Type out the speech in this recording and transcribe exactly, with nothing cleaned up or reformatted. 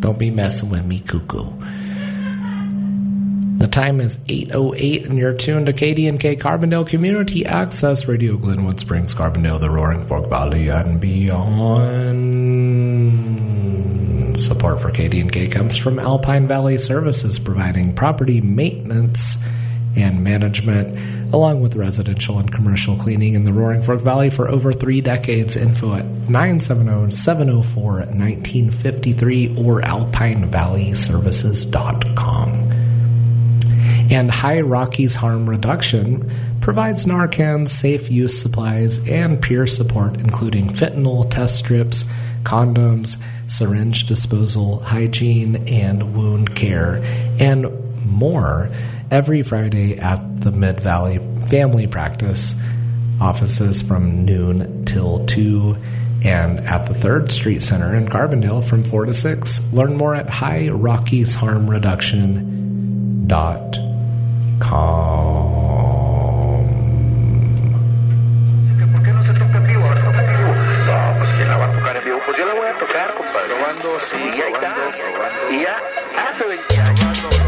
Don't be messing with me, cuckoo. The time is eight oh eight, and you're tuned to K D N K Carbondale Community Access Radio, Glenwood Springs, Carbondale, the Roaring Fork Valley, and beyond. Support for K D N K comes from Alpine Valley Services, providing property maintenance and management, along with residential and commercial cleaning in the Roaring Fork Valley for over three decades. Info at nine seven zero, seven zero four, one nine five three or alpine valley services dot com. And High Rockies Harm Reduction provides Narcan safe use supplies and peer support, including fentanyl test strips, condoms, syringe disposal, hygiene, and wound care, and more every Friday at the Mid-Valley Family Practice offices from noon till two, and at the third Street Center in Carbondale from four to six. Learn more at high rockies harm reduction dot com. Pues yo la voy a tocar, compadre. Probando, sí, Y ahí probando, está. probando. Y ya hace veinte años.